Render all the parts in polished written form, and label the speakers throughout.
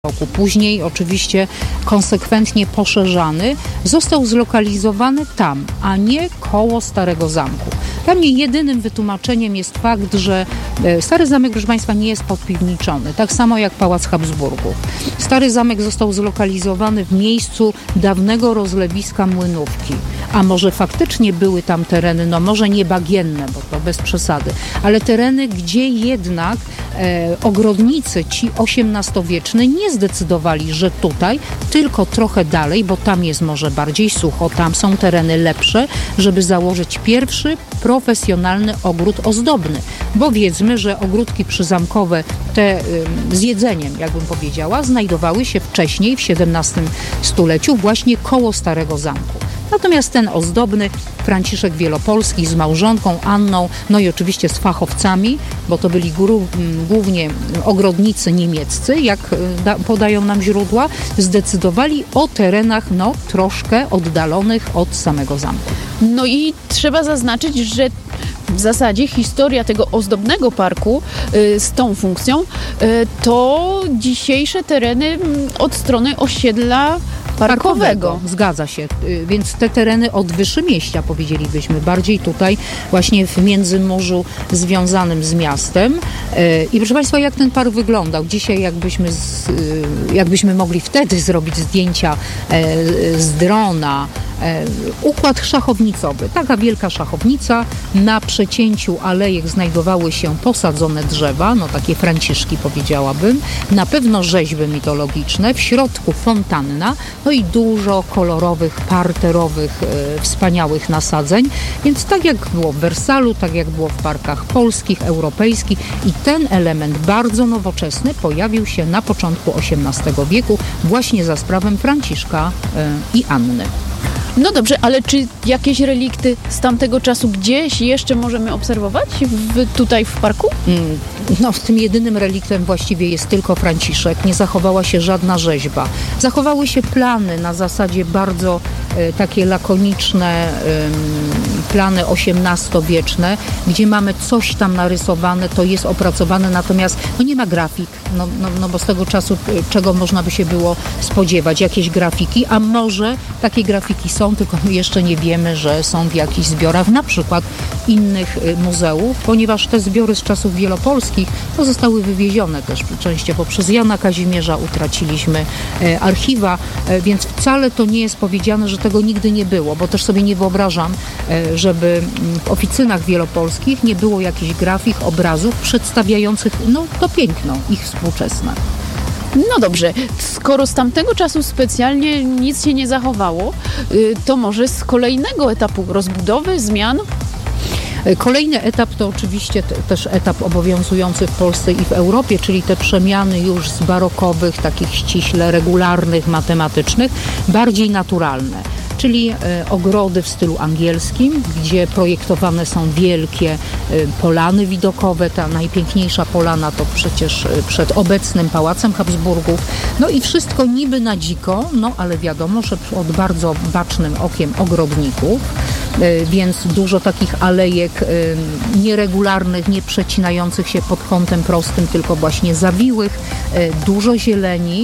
Speaker 1: roku. Później oczywiście konsekwentnie poszerzany, został zlokalizowany tam, a nie koło Starego Zamku. Dla mnie jedynym wytłumaczeniem jest fakt, że Stary Zamek, proszę Państwa, nie jest podpiwniczony, tak samo jak Pałac Habsburgów. Stary Zamek został zlokalizowany w miejscu dawnego rozlewiska Młynówki. A może faktycznie były tam tereny, no może nie bagienne, bo to bez przesady, ale tereny, gdzie jednak ogrodnicy, ci XVIII-wieczni nie zdecydowali, że tutaj, tylko trochę dalej, bo tam jest może bardziej sucho, tam są tereny lepsze, żeby założyć pierwszy profesjonalny ogród ozdobny. Bo wiedzmy, że ogródki przyzamkowe, te z jedzeniem, jakbym powiedziała, znajdowały się wcześniej, w XVII stuleciu, właśnie koło Starego Zamku. Natomiast ten ozdobny, Franciszek Wielopolski z małżonką Anną, no i oczywiście z fachowcami, bo to byli głównie ogrodnicy niemieccy, jak podają nam źródła, zdecydowali o terenach troszkę oddalonych od samego zamku.
Speaker 2: No i trzeba zaznaczyć, że w zasadzie historia tego ozdobnego parku z tą funkcją to dzisiejsze tereny od strony osiedla parkowego.
Speaker 1: Zgadza się. Więc te tereny od Wyszymieścia, powiedzielibyśmy, bardziej tutaj właśnie w Międzymorzu związanym z miastem. I proszę Państwa, jak ten park wyglądał? Dzisiaj jakbyśmy mogli wtedy zrobić zdjęcia z drona, układ szachownicowy. Taka wielka szachownica. Na przecięciu alejek znajdowały się posadzone drzewa, takie franciszki powiedziałabym. Na pewno rzeźby mitologiczne. W środku fontanna. I dużo kolorowych, parterowych, wspaniałych nasadzeń. Więc tak jak było w Wersalu, tak jak było w parkach polskich, europejskich. I ten element bardzo nowoczesny pojawił się na początku XVIII wieku właśnie za sprawą Franciszka i Anny.
Speaker 2: No dobrze, ale czy jakieś relikty z tamtego czasu gdzieś jeszcze możemy obserwować tutaj w parku?
Speaker 1: W tym jedynym reliktem właściwie jest tylko Franciszek. Nie zachowała się żadna rzeźba. Zachowały się plany na zasadzie bardzo takie lakoniczne plany XVIII-wieczne, gdzie mamy coś tam narysowane, to jest opracowane, natomiast nie ma grafik, bo z tego czasu czego można by się było spodziewać? Jakieś grafiki, a może takie grafiki są, tylko my jeszcze nie wiemy, że są w jakichś zbiorach, na przykład innych muzeów, ponieważ te zbiory z czasów wielopolskich to zostały wywiezione też częściowo przez Jana Kazimierza, utraciliśmy archiwa, więc wcale to nie jest powiedziane, że tego nigdy nie było, bo też sobie nie wyobrażam, żeby w oficynach wielopolskich nie było jakichś grafik, obrazów przedstawiających to piękno ich współczesne.
Speaker 2: No dobrze, skoro z tamtego czasu specjalnie nic się nie zachowało, to może z kolejnego etapu rozbudowy, zmian?
Speaker 1: Kolejny etap to oczywiście też etap obowiązujący w Polsce i w Europie, czyli te przemiany już z barokowych, takich ściśle regularnych, matematycznych, bardziej naturalne. Czyli ogrody w stylu angielskim, gdzie projektowane są wielkie polany widokowe. Ta najpiękniejsza polana to przecież przed obecnym Pałacem Habsburgów. I wszystko niby na dziko, ale wiadomo, że pod bardzo bacznym okiem ogrodników, więc dużo takich alejek nieregularnych, nie przecinających się pod kątem prostym, tylko właśnie zawiłych, dużo zieleni.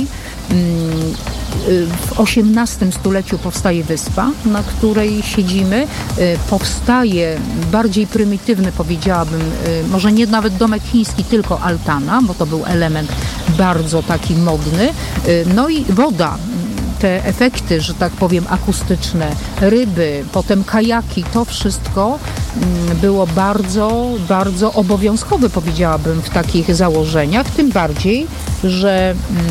Speaker 1: W XVIII stuleciu powstaje wyspa, na której siedzimy. Powstaje bardziej prymitywny, powiedziałabym, może nie nawet domek chiński, tylko altana, bo to był element bardzo taki modny. I woda. Te efekty, że tak powiem, akustyczne, ryby, potem kajaki, to wszystko było bardzo, bardzo obowiązkowe, powiedziałabym, w takich założeniach. Tym bardziej, że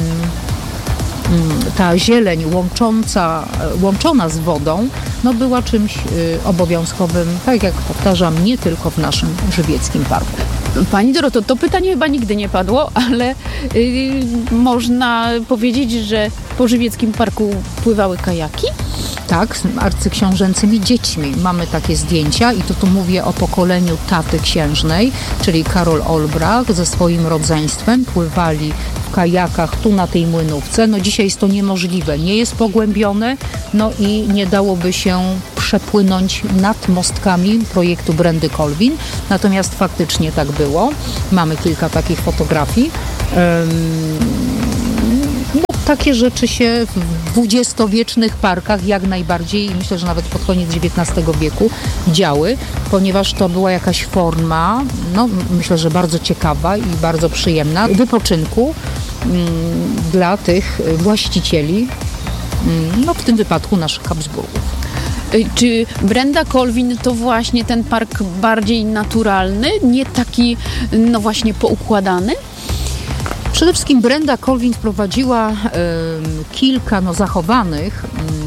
Speaker 1: ta zieleń łączona z wodą, była czymś obowiązkowym, tak jak powtarzam, nie tylko w naszym żywieckim parku.
Speaker 2: Pani Doroto, to pytanie chyba nigdy nie padło, ale można powiedzieć, że po żywieckim parku pływały kajaki?
Speaker 1: Tak, z arcyksiążęcymi dziećmi. Mamy takie zdjęcia i to tu mówię o pokoleniu taty księżnej, czyli Karol Olbrach ze swoim rodzeństwem pływali w kajakach tu na tej Młynówce. Dzisiaj jest to niemożliwe, nie jest pogłębione, i nie dałoby się przepłynąć nad mostkami projektu Brędy Kolwin. Natomiast faktycznie tak było. Mamy kilka takich fotografii. takie rzeczy się w dwudziestowiecznych parkach jak najbardziej, i myślę, że nawet pod koniec XIX wieku działy, ponieważ to była jakaś forma, no myślę, że bardzo ciekawa i bardzo przyjemna wypoczynku dla tych właścicieli, no w tym wypadku naszych Habsburgów.
Speaker 2: Czy Brenda Colvin to właśnie ten park bardziej naturalny, nie taki, no właśnie poukładany?
Speaker 1: Przede wszystkim Brenda Colvin wprowadziła kilka zachowanych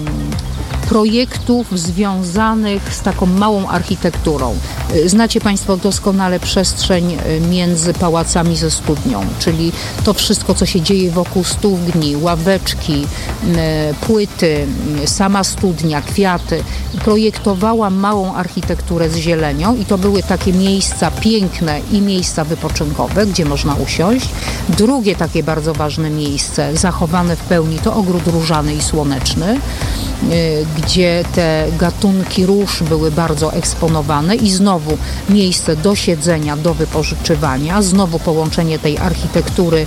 Speaker 1: projektów związanych z taką małą architekturą. Znacie Państwo doskonale przestrzeń między pałacami ze studnią, czyli to wszystko, co się dzieje wokół studni, ławeczki, płyty, sama studnia, kwiaty. Projektowała małą architekturę z zielenią i to były takie miejsca piękne i miejsca wypoczynkowe, gdzie można usiąść. Drugie takie bardzo ważne miejsce, zachowane w pełni, to ogród różany i słoneczny, gdzie te gatunki róż były bardzo eksponowane i znowu miejsce do siedzenia, do wypożyczywania, znowu połączenie tej architektury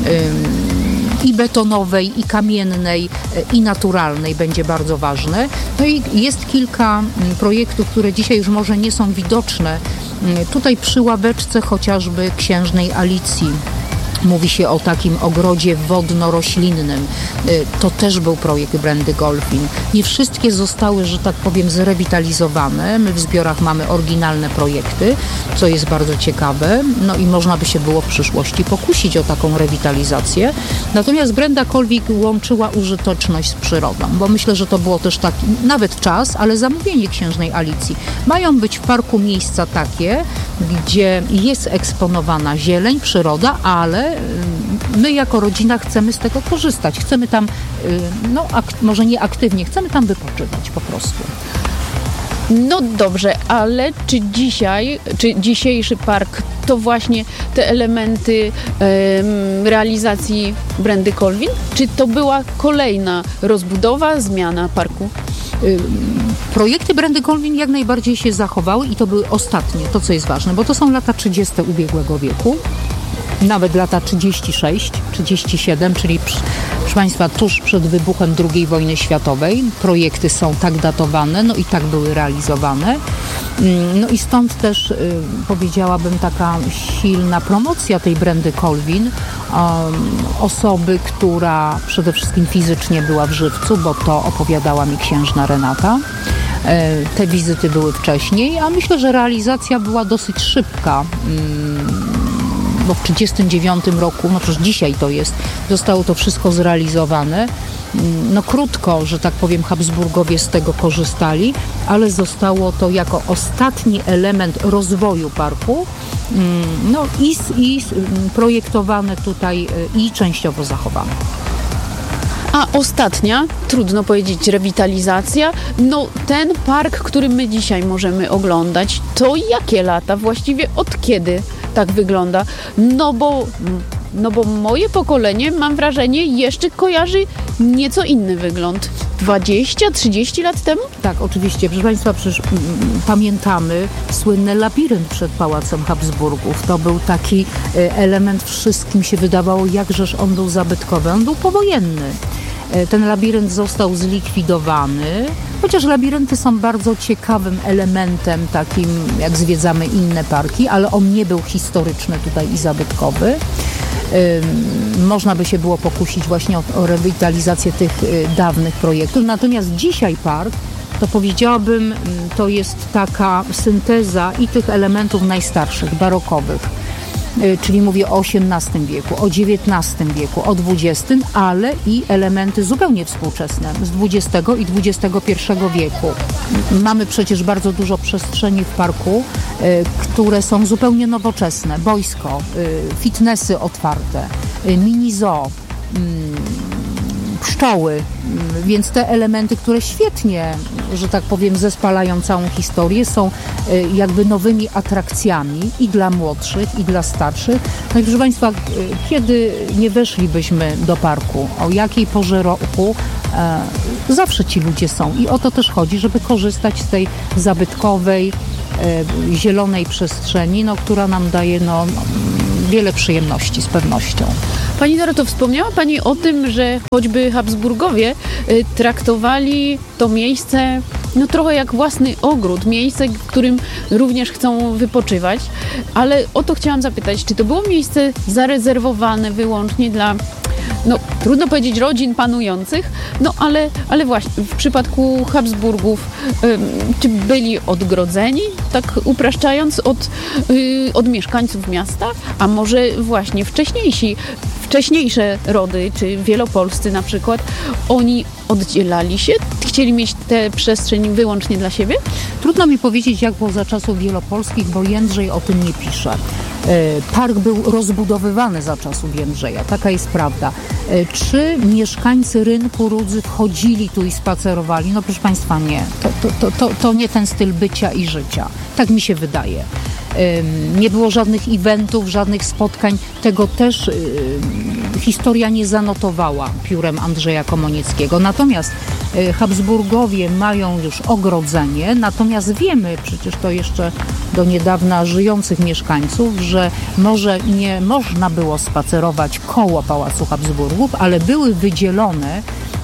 Speaker 1: i betonowej, i kamiennej, i naturalnej będzie bardzo ważne. No i jest kilka projektów, które dzisiaj już może nie są widoczne. Tutaj przy ławeczce chociażby księżnej Alicji. Mówi się o takim ogrodzie wodno-roślinnym. To też był projekt Brendy Colvin. Nie wszystkie zostały, że tak powiem, zrewitalizowane. My w zbiorach mamy oryginalne projekty, co jest bardzo ciekawe. No i można by się było w przyszłości pokusić o taką rewitalizację. Natomiast Brenda Colvin łączyła użyteczność z przyrodą, bo myślę, że to było też taki, nawet czas, ale zamówienie księżnej Alicji. Mają być w parku miejsca takie, gdzie jest eksponowana zieleń, przyroda, ale my jako rodzina chcemy z tego korzystać. Chcemy tam, może nie aktywnie, chcemy tam wypoczywać po prostu.
Speaker 2: No dobrze, ale czy dzisiejszy park to właśnie te elementy realizacji Brendy Colvin? Czy to była kolejna rozbudowa, zmiana parku?
Speaker 1: Projekty Brendy Colvin jak najbardziej się zachowały i to były ostatnie, to co jest ważne, bo to są lata 30. ubiegłego wieku. Nawet lata 36, 37, czyli proszę Państwa, tuż przed wybuchem II wojny światowej. Projekty są tak datowane, no i tak były realizowane. No i stąd też powiedziałabym taka silna promocja tej Brendy Colvin, osoby, która przede wszystkim fizycznie była w żywcu, bo to opowiadała mi księżna Renata. Te wizyty były wcześniej, a myślę, że realizacja była dosyć szybka. Bo w 1939 roku, no przecież dzisiaj to jest, zostało to wszystko zrealizowane. No krótko, że tak powiem, Habsburgowie z tego korzystali, ale zostało to jako ostatni element rozwoju parku, no i projektowane tutaj i częściowo zachowane.
Speaker 2: A ostatnia, trudno powiedzieć, rewitalizacja, no ten park, który my dzisiaj możemy oglądać, to jakie lata? Właściwie od kiedy tak wygląda? No bo moje pokolenie, mam wrażenie, jeszcze kojarzy nieco inny wygląd. 20-30 lat temu?
Speaker 1: Tak, oczywiście. Proszę Państwa, przecież pamiętamy słynny labirynt przed Pałacem Habsburgów. To był taki element, wszystkim się wydawało, jakżeż on był zabytkowy. On był powojenny. Ten labirynt został zlikwidowany, chociaż labirynty są bardzo ciekawym elementem takim, jak zwiedzamy inne parki, ale on nie był historyczny tutaj i zabytkowy. Można by się było pokusić właśnie o rewitalizację tych dawnych projektów. Natomiast dzisiaj park, to powiedziałabym, to jest taka synteza i tych elementów najstarszych, barokowych, czyli mówię o XVIII wieku, o XIX wieku, o XX, ale i elementy zupełnie współczesne z XX i XXI wieku. Mamy przecież bardzo dużo przestrzeni w parku, które są zupełnie nowoczesne. Boisko, fitnessy otwarte, mini zoo, pszczoły, więc te elementy, które świetnie, że tak powiem, zespalają całą historię, są jakby nowymi atrakcjami i dla młodszych, i dla starszych. No i proszę Państwa, kiedy nie weszlibyśmy do parku, o jakiej porze roku, zawsze ci ludzie są i o to też chodzi, żeby korzystać z tej zabytkowej, zielonej przestrzeni, która nam daje wiele przyjemności z pewnością.
Speaker 2: Pani Doroto, wspomniała Pani o tym, że choćby Habsburgowie traktowali to miejsce trochę jak własny ogród, miejsce, w którym również chcą wypoczywać, ale o to chciałam zapytać, czy to było miejsce zarezerwowane wyłącznie dla, trudno powiedzieć rodzin panujących, ale właśnie w przypadku Habsburgów, czy byli odgrodzeni, tak upraszczając, od mieszkańców miasta, a może właśnie wcześniejsze rody, czy wielopolscy na przykład, oni oddzielali się, chcieli mieć tę przestrzeń wyłącznie dla siebie?
Speaker 1: Trudno mi powiedzieć, jak było za czasów wielopolskich, bo Jędrzej o tym nie pisze. Park był rozbudowywany za czasów Jędrzeja, taka jest prawda. Czy mieszkańcy rynku Rudzy wchodzili tu i spacerowali? No proszę Państwa, nie. To nie ten styl bycia i życia. Tak mi się wydaje. Nie było żadnych eventów, żadnych spotkań. Tego też historia nie zanotowała piórem Andrzeja Komonieckiego. Natomiast Habsburgowie mają już ogrodzenie, natomiast wiemy, przecież to jeszcze do niedawna żyjących mieszkańców, że może nie można było spacerować koło Pałacu Habsburgów, ale były wydzielone,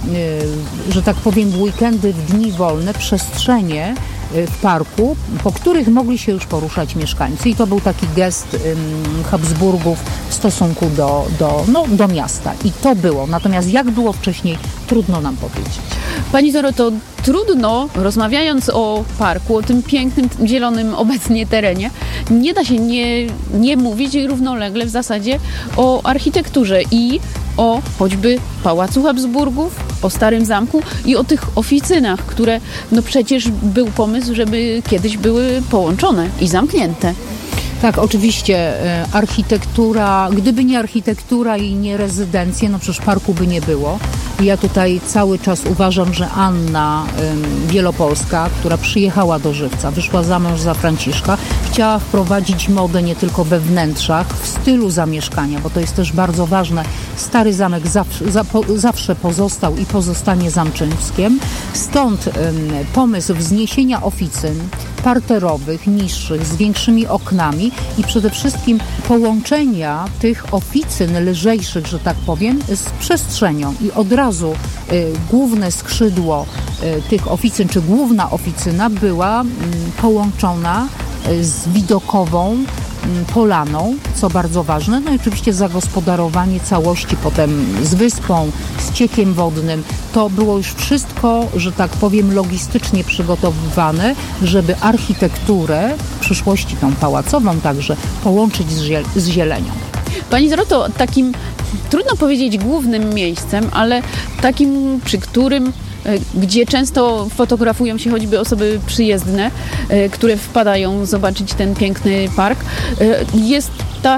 Speaker 1: że tak powiem, w weekendy, w dni wolne, przestrzenie w parku, po których mogli się już poruszać mieszkańcy. I to był taki gest Habsburgów w stosunku do miasta. I to było. Natomiast jak było wcześniej, trudno nam powiedzieć.
Speaker 2: Pani Doroto, trudno, rozmawiając o parku, o tym pięknym, zielonym obecnie terenie, nie da się nie mówić równolegle w zasadzie o architekturze i o choćby Pałacu Habsburgów, o Starym Zamku i o tych oficynach, które przecież był pomysł, żeby kiedyś były połączone i zamknięte.
Speaker 1: Tak, oczywiście architektura, gdyby nie architektura i nie rezydencje, przecież parku by nie było. Ja tutaj cały czas uważam, że Anna Wielopolska, która przyjechała do Żywca, wyszła za mąż za Franciszka, chciała wprowadzić modę nie tylko we wnętrzach, w stylu zamieszkania, bo to jest też bardzo ważne. Stary zamek zawsze pozostał i pozostanie zamczyńskiem. Stąd pomysł wzniesienia oficyn parterowych, niższych, z większymi oknami i przede wszystkim połączenia tych oficyn lżejszych, że tak powiem, z przestrzenią. I od razu główne skrzydło tych oficyn, czy główna oficyna była połączona z widokową polaną, co bardzo ważne. No i oczywiście zagospodarowanie całości potem z wyspą, z ciekiem wodnym. To było już wszystko, że tak powiem, logistycznie przygotowywane, żeby architekturę, w przyszłości tą pałacową także, połączyć z zielenią.
Speaker 2: Pani Doroto, takim, trudno powiedzieć głównym miejscem, ale takim, przy którym gdzie często fotografują się choćby osoby przyjezdne, które wpadają zobaczyć ten piękny park, jest ta,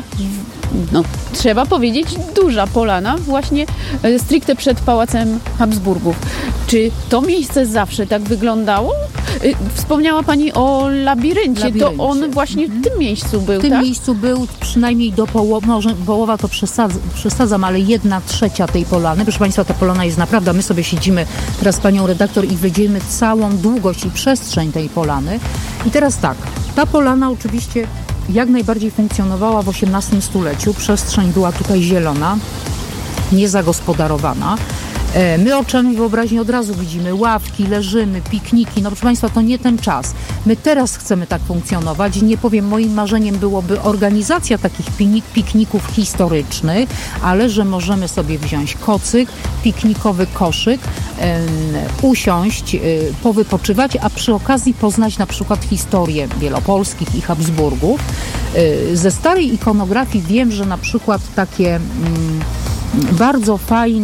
Speaker 2: trzeba powiedzieć, duża polana właśnie stricte przed Pałacem Habsburgów. Czy to miejsce zawsze tak wyglądało? Wspomniała Pani o labiryncie. To on właśnie w tym miejscu był,
Speaker 1: W tym miejscu był przynajmniej do połowy, może połowa to przesadzam, ale 1/3 tej polany. Proszę Państwa, ta polana jest naprawdę, my sobie siedzimy teraz z Panią redaktor i wyjdziemy całą długość i przestrzeń tej polany. I teraz tak, ta polana oczywiście jak najbardziej funkcjonowała w XVIII stuleciu. Przestrzeń była tutaj zielona, niezagospodarowana. My oczami wyobraźni od razu widzimy ławki, leżymy, pikniki. Proszę Państwa, to nie ten czas. My teraz chcemy tak funkcjonować. Nie powiem, moim marzeniem byłoby organizacja takich pikników historycznych, ale że możemy sobie wziąć kocyk, piknikowy koszyk, usiąść, powypoczywać, a przy okazji poznać na przykład historię Wielopolskich i Habsburgów. Ze starej ikonografii wiem, że na przykład takie bardzo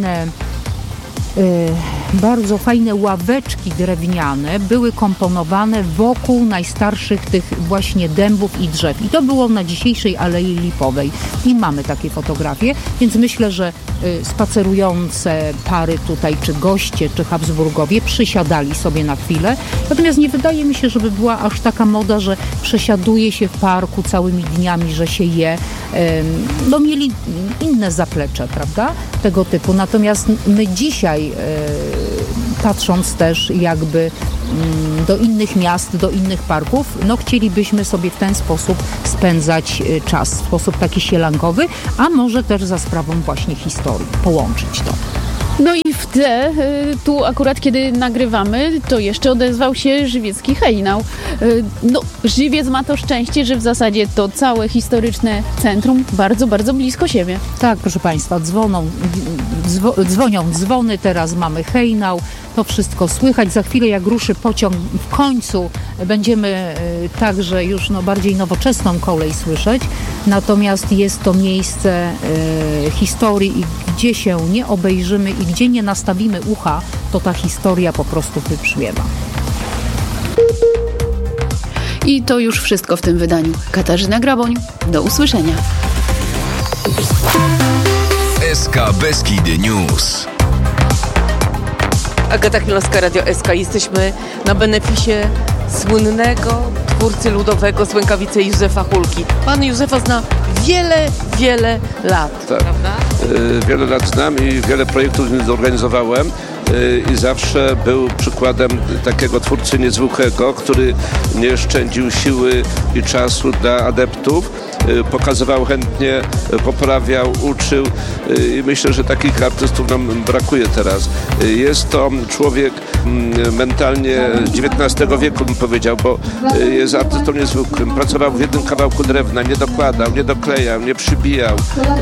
Speaker 1: fajne ławeczki drewniane były komponowane wokół najstarszych tych właśnie dębów i drzew. I to było na dzisiejszej Alei Lipowej. I mamy takie fotografie, więc myślę, że spacerujące pary tutaj, czy goście, czy Habsburgowie przysiadali sobie na chwilę. Natomiast nie wydaje mi się, żeby była aż taka moda, że przesiaduje się w parku całymi dniami, że się je. Mieli inne zaplecze, prawda? Tego typu. Natomiast my dzisiaj, patrząc też jakby do innych miast, do innych parków. No chcielibyśmy sobie w ten sposób spędzać czas, w sposób taki sielankowy, a może też za sprawą właśnie historii, połączyć to.
Speaker 2: No i w tle, tu akurat kiedy nagrywamy, to jeszcze odezwał się żywiecki hejnał. No, Żywiec ma to szczęście, że w zasadzie to całe historyczne centrum bardzo, bardzo blisko siebie.
Speaker 1: Tak, proszę Państwa, dzwonią dzwony, teraz mamy hejnał, to wszystko słychać. Za chwilę jak ruszy pociąg, w końcu będziemy także już bardziej nowoczesną kolej słyszeć. Natomiast jest to miejsce historii i gdzie się nie obejrzymy i gdzie nie nastawimy ucha, to ta historia po prostu wybrzmiewa.
Speaker 2: I to już wszystko w tym wydaniu. Katarzyna Graboń, do usłyszenia.
Speaker 3: SK Beskid News.
Speaker 4: Agata Chmielowska, Radio SK. Jesteśmy na beneficie słynnego twórcy ludowego z Łękawicy Józefa Hulki. Pan Józefa zna wiele lat,
Speaker 5: tak,
Speaker 4: prawda?
Speaker 5: Wiele lat znam i wiele projektów zorganizowałem i zawsze był przykładem takiego twórcy niezwykłego, który nie szczędził siły i czasu dla adeptów. Pokazywał chętnie, poprawiał, uczył i myślę, że takich artystów nam brakuje teraz. Jest to człowiek mentalnie z XIX wieku, bym powiedział, bo jest artystą niezwykłym. Pracował w jednym kawałku drewna, nie dokładał, nie doklejał, nie przybijał.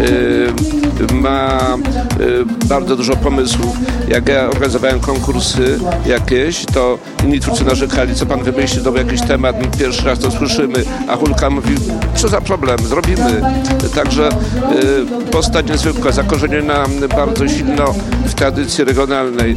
Speaker 5: Ma bardzo dużo pomysłów. Jak ja organizowałem konkursy jakieś, to inni twórcy narzekali, co pan wymyśli, to był jakiś temat, my pierwszy raz to słyszymy, a Hulka mówi, co za problem, zrobimy. Także postać niezwykła, zakorzeniona bardzo silno w tradycji regionalnej,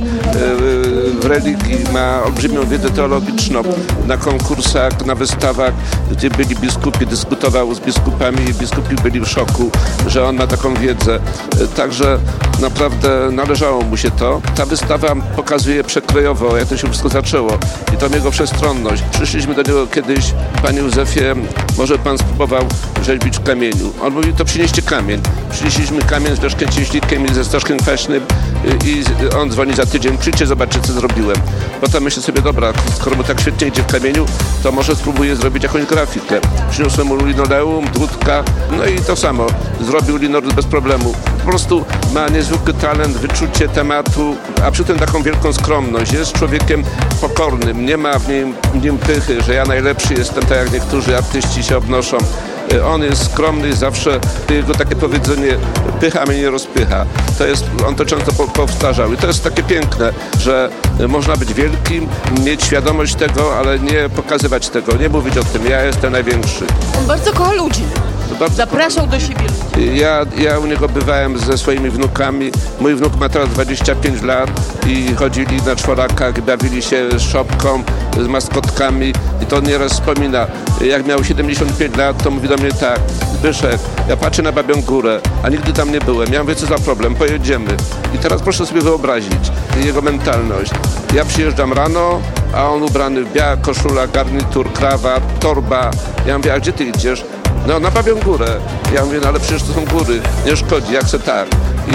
Speaker 5: w religii, ma olbrzymią wiedzę teologiczną. Na konkursach, na wystawach, gdzie byli biskupi, dyskutował z biskupami i biskupi byli w szoku, że on ma taką wiedzę. Także naprawdę należało mu się to. Ta wystawa pokazuje przekrojowo, jak to się wszystko zaczęło i to jego wszechstronność. Przyszliśmy do niego kiedyś, panie Józefie, może pan spróbował rzeźbić w kamieniu. On mówi, to przynieście kamień. Przynieśliśmy kamień z leszkiem cieślikiem i ze stożkiem kwaśnym i on dzwoni za tydzień, przyjdźcie, zobaczcie, co zrobiłem. Potem myślę sobie, dobra, skoro mu tak świetnie idzie w kamieniu, to może spróbuję zrobić jakąś grafikę. Przyniosłem mu linoleum, drutka, no i to samo. Zrobił linoleum bez problemu. Po prostu ma niezwykły talent, wyczucie tematu, a przy tym taką wielką skromność. Jest człowiekiem pokornym, nie ma w nim pychy, że ja najlepszy jestem, tak jak niektórzy artyści się obnoszą. On jest skromny, zawsze jego takie powiedzenie, pycha mnie nie rozpycha. On to często powtarzał i to jest takie piękne, że można być wielkim, mieć świadomość tego, ale nie pokazywać tego, nie mówić o tym, ja jestem największy.
Speaker 4: On bardzo kocha ludzi. Zapraszał do siebie ludzi.
Speaker 5: Ja u niego bywałem ze swoimi wnukami. Mój wnuk ma teraz 25 lat i chodzili na czworakach, bawili się z szopką, z maskotkami i to nieraz wspomina. Jak miał 75 lat, to mówi do mnie tak, Zbyszek, ja patrzę na Babią Górę, a nigdy tam nie byłem. Ja mówię, co za problem, pojedziemy. I teraz proszę sobie wyobrazić jego mentalność. Ja przyjeżdżam rano, a on ubrany w biała koszula, garnitur, krawat, torba. Ja mówię, a gdzie ty idziesz? No, na Babią Górę. Ja mówię, no ale przecież to są góry, nie szkodzi, jak se tak.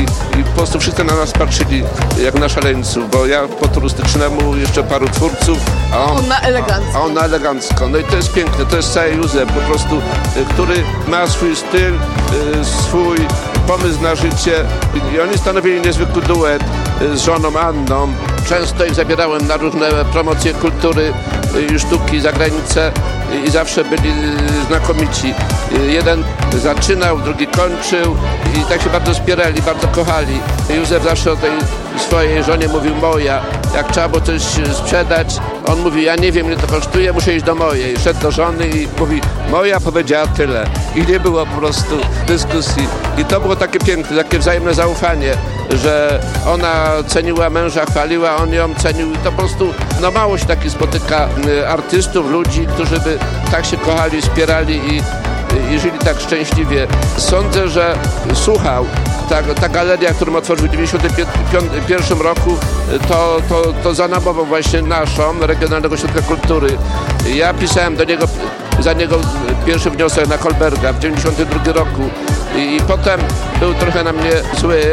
Speaker 5: I po prostu wszyscy na nas patrzyli jak na szaleńców, bo ja po turystycznemu jeszcze paru twórców, a on na elegancko. No i to jest piękne, to jest cały Józef po prostu, który ma swój styl, swój pomysł na życie i oni stanowili niezwykły duet z żoną Anną. Często ich zabierałem na różne promocje kultury i sztuki za granicę i zawsze byli znakomici. Jeden zaczynał, drugi kończył i tak się bardzo wspierali, bardzo kochali. Józef zawsze o tej swojej żonie mówił moja. Jak trzeba było coś sprzedać, on mówi, ja nie wiem, ile to kosztuje, muszę iść do mojej. Szedł do żony i mówi, moja powiedziała tyle. I nie było po prostu dyskusji. I to było takie piękne, takie wzajemne zaufanie, że ona ceniła męża, chwaliła, on ją cenił. I to po prostu, mało się takich spotyka artystów, ludzi, którzy by tak się kochali, wspierali i żyli tak szczęśliwie. Sądzę, że słuchał. Ta galeria, którą otworzył w 1991 roku, to za namową właśnie naszą, Regionalnego Ośrodka Kultury. Ja pisałem za niego pierwszy wniosek na Kolberga w 1992 roku i potem był trochę na mnie zły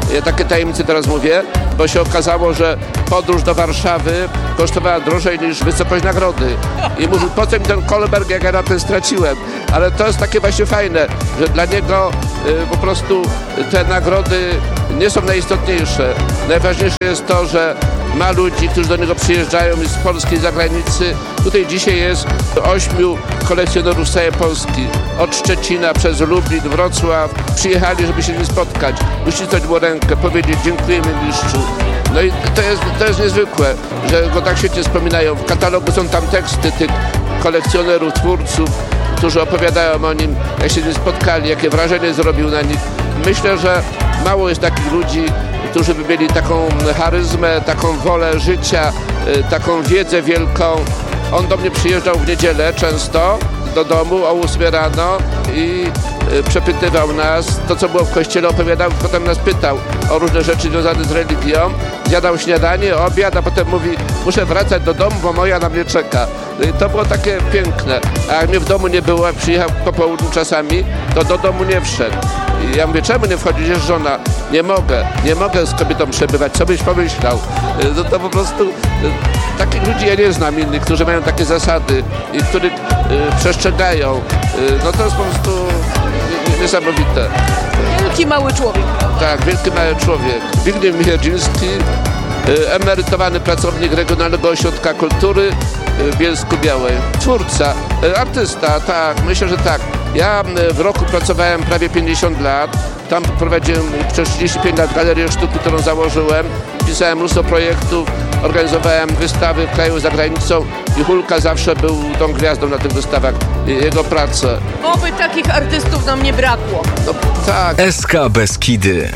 Speaker 5: Ja takie tajemnice teraz mówię, bo się okazało, że podróż do Warszawy kosztowała drożej niż wysokość nagrody. I mówił, po co mi ten Kolberg, jak ja na tym straciłem. Ale to jest takie właśnie fajne, że dla niego po prostu te nagrody nie są najistotniejsze. Najważniejsze jest to, że ma ludzi, którzy do niego przyjeżdżają z Polski, z zagranicy. Tutaj dzisiaj jest 8 kolekcjonerów z całej Polski. Od Szczecina przez Lublin, Wrocław. Przyjechali, żeby się z nim spotkać. Uścisnąć mu rękę, powiedzieć dziękujemy mistrzu. No i to jest niezwykłe, że go tak świetnie wspominają. W katalogu są tam teksty tych kolekcjonerów, twórców, którzy opowiadają o nim, jak się z nim spotkali, jakie wrażenie zrobił na nich. Myślę, że mało jest takich ludzi, którzy by mieli taką charyzmę, taką wolę życia, taką wiedzę wielką. On do mnie przyjeżdżał w niedzielę często do domu o 8 rano i przepytywał nas, to co było w kościele opowiadał, potem nas pytał o różne rzeczy związane z religią. Zjadał śniadanie, obiad, a potem mówi, muszę wracać do domu, bo moja na mnie czeka. I to było takie piękne. A jak mnie w domu nie było, jak przyjechał po południu czasami, to do domu nie wszedł. I ja mówię, czemu nie wchodzisz, jest żona? Nie mogę z kobietą przebywać, co byś pomyślał? To po prostu takich ludzi ja nie znam innych, którzy mają takie zasady i których przestrzegają. No to jest po prostu niesamowite.
Speaker 4: Wielki mały człowiek.
Speaker 5: Tak, wielki mały człowiek. Zbigniew Mierdziński, emerytowany pracownik Regionalnego Ośrodka Kultury w Bielsku-Białej. Twórca, artysta, tak, myślę, że tak. Ja w roku pracowałem prawie 50 lat. Tam prowadziłem przez 35 lat galerię sztuki, którą założyłem. Pisałem mnóstwo projektów, organizowałem wystawy w kraju, za granicą i Hulka zawsze był tą gwiazdą na tych wystawach. Jego prace.
Speaker 4: Oby takich artystów nam nie brakło.
Speaker 5: No, tak.
Speaker 3: SK Beskidy.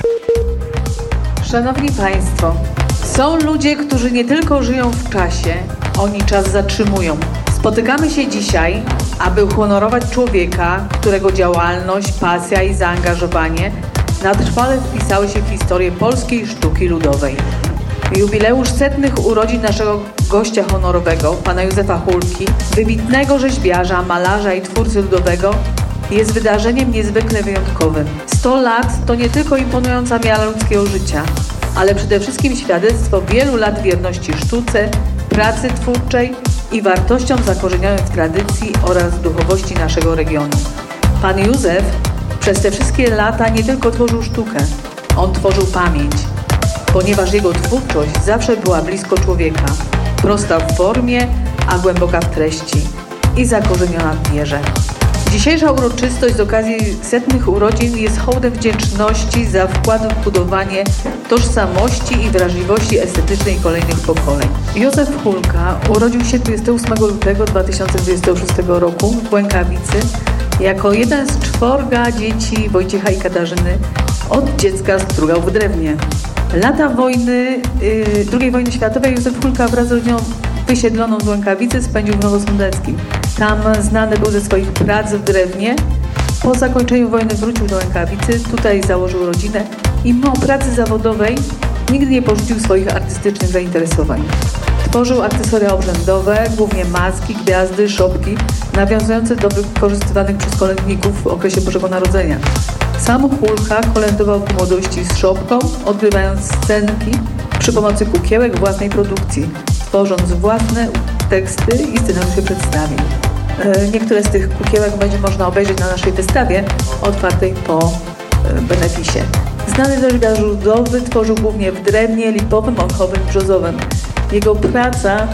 Speaker 6: Szanowni Państwo, są ludzie, którzy nie tylko żyją w czasie, oni czas zatrzymują. Spotykamy się dzisiaj, aby uhonorować człowieka, którego działalność, pasja i zaangażowanie na trwale wpisały się w historię polskiej sztuki ludowej. Jubileusz 100 urodzin naszego gościa honorowego, pana Józefa Hulki, wybitnego rzeźbiarza, malarza i twórcy ludowego, jest wydarzeniem niezwykle wyjątkowym. 100 lat to nie tylko imponująca miara ludzkiego życia, ale przede wszystkim świadectwo wielu lat wierności sztuce, pracy twórczej i wartościom zakorzenionym w tradycji oraz duchowości naszego regionu. Pan Józef przez te wszystkie lata nie tylko tworzył sztukę, on tworzył pamięć, ponieważ jego twórczość zawsze była blisko człowieka, prosta w formie, a głęboka w treści i zakorzeniona w wierze. Dzisiejsza uroczystość z okazji 100 urodzin jest hołdem wdzięczności za wkład w budowanie tożsamości i wrażliwości estetycznej kolejnych pokoleń. Józef Hulka urodził się 28 lutego 2026 roku w Błękawicy jako jeden z 4 dzieci Wojciecha i Katarzyny. Od dziecka strugał w drewnie. Lata wojny, II wojny światowej Józef Hulka wraz z rodziną wysiedloną z Łękawicy spędził w Nowosądeckim. Tam znany był ze swoich prac w drewnie. Po zakończeniu wojny wrócił do Łękawicy, tutaj założył rodzinę i mimo pracy zawodowej nigdy nie porzucił swoich artystycznych zainteresowań. Tworzył akcesoria obrzędowe, głównie maski, gwiazdy, szopki, nawiązujące do wykorzystywanych przez kolędników w okresie Bożego Narodzenia. Sam Hulka kolędował w młodości z szopką, odgrywając scenki przy pomocy kukiełek własnej produkcji, tworząc własne teksty i scenariusze przedstawień. Niektóre z tych kukiełek będzie można obejrzeć na naszej wystawie otwartej po beneficie. Znany rzeźbiarz ludowy tworzył głównie w drewnie lipowym, mąchowym, brzozowym. Jego prace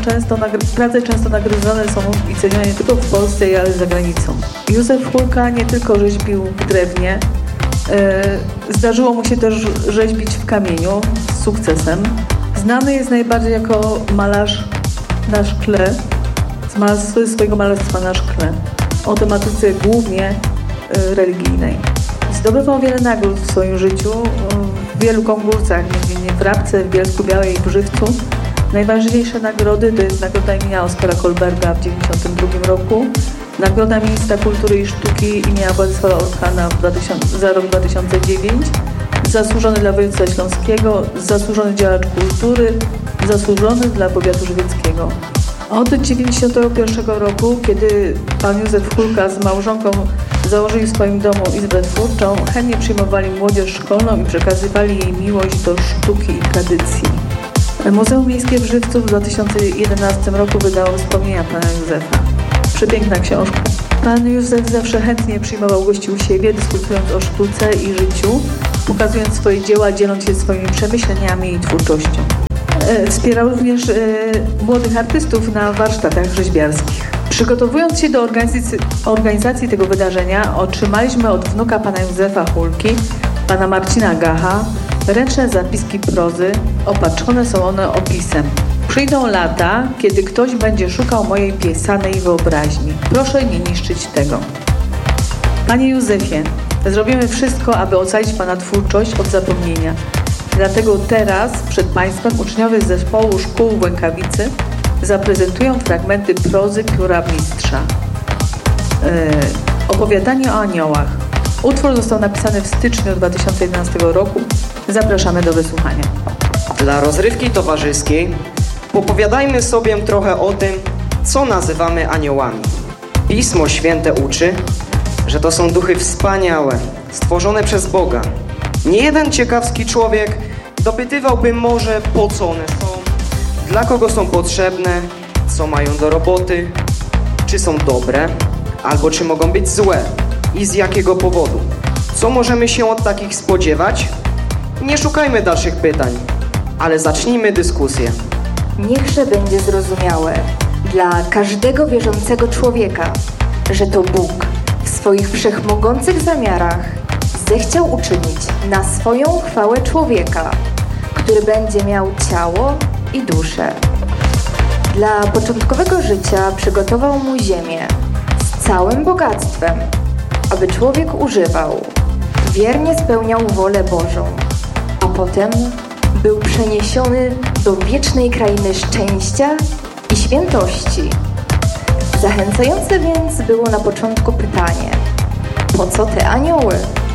Speaker 6: często nagrodzone są i cenione nie tylko w Polsce, ale za granicą. Józef Hulka nie tylko rzeźbił w drewnie, zdarzyło mu się też rzeźbić w kamieniu z sukcesem. Znany jest najbardziej jako malarz na szkle, z swojego malarstwa na szkle, o tematyce głównie religijnej. Zdobywał wiele nagród w swoim życiu, w wielu konkursach, m.in. w Rabce, w Bielsku-Białej i w Żywcu. Najważniejsze nagrody to jest nagroda imienia Oskara Kolberga w 1992 roku, nagroda Ministra Kultury i Sztuki imienia Władysława Orchana za rok 2009, zasłużony dla województwa śląskiego, zasłużony działacz kultury, zasłużony dla powiatu żywieckiego. Od 1991 roku, kiedy pan Józef Hulka z małżonką Założyli w swoim domu izbę twórczą, chętnie przyjmowali młodzież szkolną i przekazywali jej miłość do sztuki i tradycji. Muzeum Miejskie w Żywcu w 2011 roku wydało wspomnienia pana Józefa. Przepiękna książka. Pan Józef zawsze chętnie przyjmował gości u siebie, dyskutując o sztuce i życiu, pokazując swoje dzieła, dzieląc się swoimi przemyśleniami i twórczością. Wspierał również młodych artystów na warsztatach rzeźbiarskich. Przygotowując się do organizacji tego wydarzenia, otrzymaliśmy od wnuka pana Józefa Hulki, pana Marcina Gacha, ręczne zapiski prozy, opatrzone są one opisem. Przyjdą lata, kiedy ktoś będzie szukał mojej piesanej wyobraźni. Proszę nie niszczyć tego. Panie Józefie, zrobimy wszystko, aby ocalić pana twórczość od zapomnienia. Dlatego teraz przed państwem uczniowie z zespołu szkół w Łękawicy zaprezentują fragmenty prozy pióra mistrza. Opowiadanie o aniołach. Utwór został napisany w styczniu 2011 roku. Zapraszamy do wysłuchania.
Speaker 7: Dla rozrywki towarzyskiej popowiadajmy sobie trochę o tym, co nazywamy aniołami. Pismo Święte uczy, że to są duchy wspaniałe, stworzone przez Boga. Nie jeden ciekawski człowiek dopytywałby może, po co one są, dla kogo są potrzebne, co mają do roboty, czy są dobre, albo czy mogą być złe i z jakiego powodu. Co możemy się od takich spodziewać? Nie szukajmy dalszych pytań, ale zacznijmy dyskusję.
Speaker 8: Niechże będzie zrozumiałe dla każdego wierzącego człowieka, że to Bóg w swoich wszechmogących zamiarach zechciał uczynić na swoją chwałę człowieka, który będzie miał ciało i duszę. Dla początkowego życia przygotował mu ziemię z całym bogactwem, aby człowiek używał, wiernie spełniał wolę Bożą, a potem był przeniesiony do wiecznej krainy szczęścia i świętości. Zachęcające więc było na początku pytanie, po co te anioły?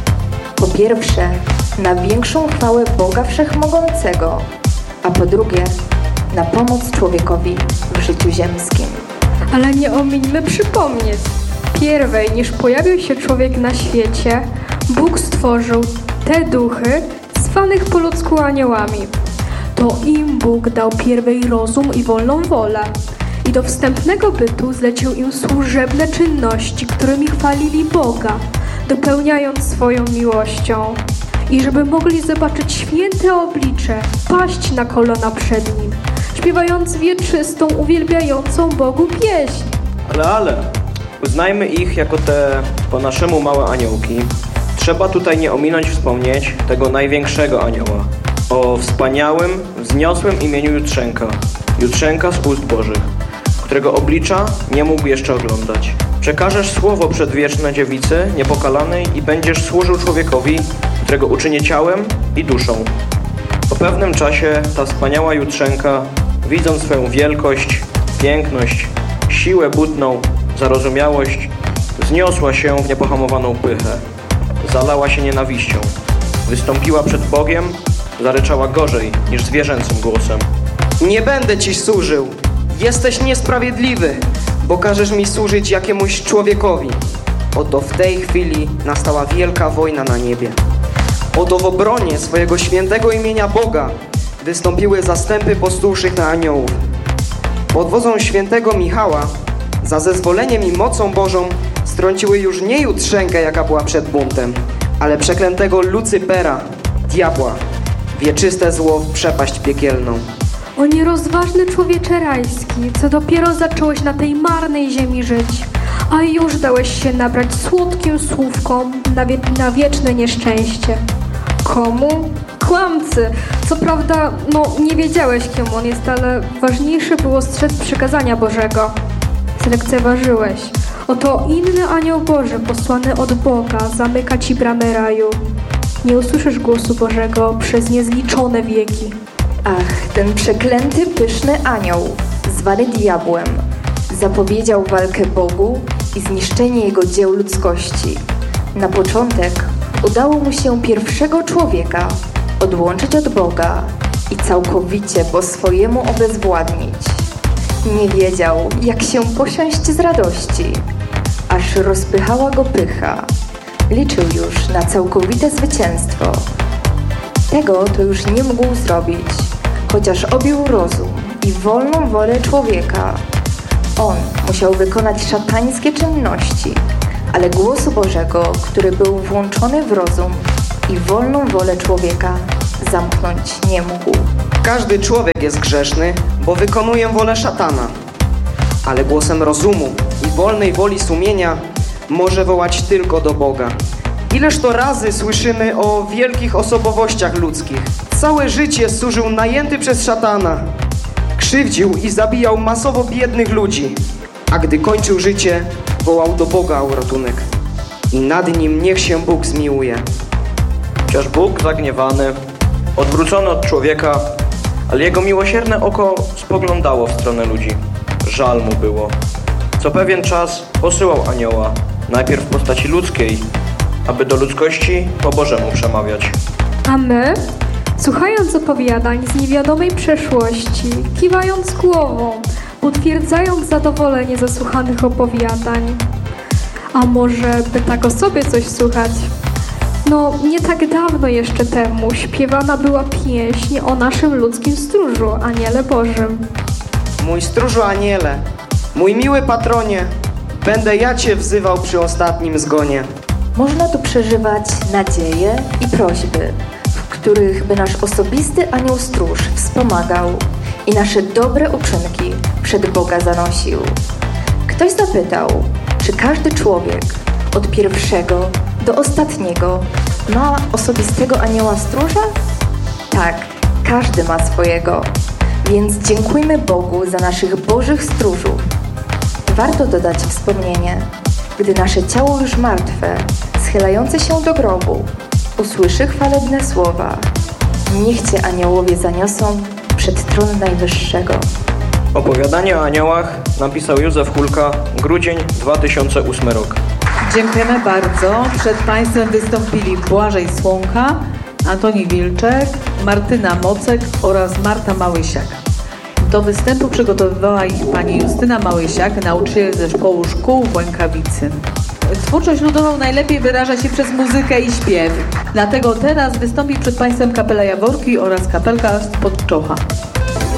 Speaker 8: Po pierwsze, na większą chwałę Boga Wszechmogącego, a po drugie, na pomoc człowiekowi w życiu ziemskim.
Speaker 9: Ale nie omińmy przypomnieć, pierwej niż pojawił się człowiek na świecie, Bóg stworzył te duchy, zwanych po ludzku aniołami. To im Bóg dał pierwej rozum i wolną wolę. I do wstępnego bytu zlecił im służebne czynności, którymi chwalili Boga, dopełniając swoją miłością. I żeby mogli zobaczyć święte oblicze, paść na kolana przed Nim, śpiewając wieczystą, uwielbiającą Bogu pieśń.
Speaker 10: Ale, uznajmy ich jako te po naszemu małe aniołki. Trzeba tutaj nie ominąć wspomnieć tego największego anioła. O wspaniałym, wzniosłym imieniu Jutrzenka. Jutrzenka z ust Bożych, którego oblicza nie mógł jeszcze oglądać. Przekażesz słowo przedwieczne dziewicy niepokalanej i będziesz służył człowiekowi, którego uczynię ciałem i duszą. Po pewnym czasie ta wspaniała Jutrzenka, widząc swoją wielkość, piękność, siłę butną, zarozumiałość, wzniosła się w niepohamowaną pychę. Zalała się nienawiścią. Wystąpiła przed Bogiem, zaryczała gorzej niż zwierzęcym głosem.
Speaker 7: Nie będę ci służył. Jesteś niesprawiedliwy, bo każesz mi służyć jakiemuś człowiekowi. Oto w tej chwili nastała wielka wojna na niebie. Oto w obronie swojego świętego imienia Boga wystąpiły zastępy posłusznych na aniołów. Pod wodzą świętego Michała, za zezwoleniem i mocą Bożą, strąciły już nie Jutrzenkę, jaka była przed buntem, ale przeklętego Lucypera, diabła, wieczyste zło w przepaść piekielną.
Speaker 9: O nierozważny człowiecze rajski, co dopiero zacząłeś na tej marnej ziemi żyć, a już dałeś się nabrać słodkim słówkom na wieczne nieszczęście. Komu? Kłamcy! Co prawda, nie wiedziałeś, kim on jest, ale ważniejsze było strzec przykazania Bożego. Zlekceważyłeś. Oto inny anioł Boży, posłany od Boga, zamyka ci bramy raju. Nie usłyszysz głosu Bożego przez niezliczone wieki.
Speaker 8: Ach, ten przeklęty, pyszny anioł, zwany diabłem, zapowiedział walkę Bogu i zniszczenie jego dzieł ludzkości. Na początek udało mu się pierwszego człowieka odłączyć od Boga i całkowicie po swojemu obezwładnić. Nie wiedział, jak się posiąść z radości, aż rozpychała go pycha. Liczył już na całkowite zwycięstwo. Tego to już nie mógł zrobić, chociaż objął rozum i wolną wolę człowieka. On musiał wykonać szatańskie czynności, ale głosu Bożego, który był włączony w rozum i wolną wolę człowieka, zamknąć nie mógł.
Speaker 7: Każdy człowiek jest grzeszny, bo wykonuje wolę szatana, ale głosem rozumu i wolnej woli sumienia może wołać tylko do Boga. Ileż to razy słyszymy o wielkich osobowościach ludzkich. Całe życie służył najęty przez szatana. Krzywdził i zabijał masowo biednych ludzi, a gdy kończył życie, wołał do Boga o ratunek. I nad nim niech się Bóg zmiłuje.
Speaker 10: Chociaż Bóg zagniewany, odwrócony od człowieka, ale jego miłosierne oko spoglądało w stronę ludzi. Żal mu było. Co pewien czas posyłał anioła, najpierw w postaci ludzkiej, aby do ludzkości po Bożemu przemawiać.
Speaker 9: A my, słuchając opowiadań z niewiadomej przeszłości, kiwając głową, potwierdzając zadowolenie ze słuchanych opowiadań. A może by tak o sobie coś słuchać? No, nie tak dawno jeszcze temu śpiewana była pieśń o naszym ludzkim stróżu, Aniele Bożym.
Speaker 7: Mój stróżu aniele, mój miły patronie, będę ja Cię wzywał przy ostatnim zgonie.
Speaker 8: Można tu przeżywać nadzieje i prośby, w których by nasz osobisty anioł stróż wspomagał i nasze dobre uczynki przed Boga zanosił. Ktoś zapytał, czy każdy człowiek od pierwszego do ostatniego ma osobistego anioła stróża? Tak, każdy ma swojego, więc dziękujmy Bogu za naszych bożych stróżów. Warto dodać wspomnienie, gdy nasze ciało już martwe, schylające się do grobu, usłyszy chwalebne słowa. Niech Cię aniołowie zaniosą przed tron Najwyższego.
Speaker 10: Opowiadanie o aniołach napisał Józef Hulka, grudzień 2008 rok.
Speaker 6: Dziękujemy bardzo. Przed Państwem wystąpili Błażej Słonka, Antoni Wilczek, Martyna Mocek oraz Marta Małysiak. Do występu przygotowywała ich pani Justyna Małysiak, nauczyciel Zespołu Szkół w Łękawicy. Twórczość ludową najlepiej wyraża się przez muzykę i śpiew. Dlatego teraz wystąpi przed Państwem Kapela Jaworki oraz Kapelka z Podczocha.